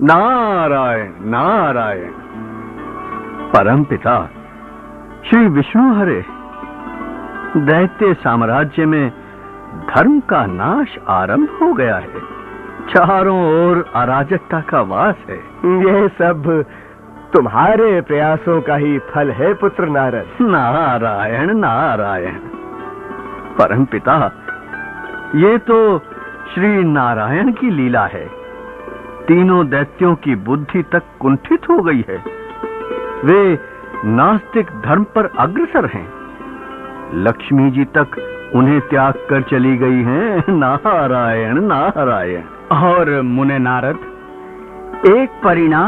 नारायण नारायण। परमपिता श्री विष्णु हरे, दैत्य साम्राज्य में धर्म का नाश आरंभ हो गया है। चारों ओर अराजकता का वास है। यह सब तुम्हारे प्रयासों का ही फल है पुत्र नारद। नारायण नारायण। परमपिता, ये तो श्री नारायण की लीला है। तीनों दैत्यों की बुद्धि तक कुंठित हो गई है। वे नास्तिक धर्म पर अग्रसर हैं। लक्ष्मी जी तक उन्हें त्याग कर चली गई हैं। नारायण नारायण। और मुने नारद, एक परिणाम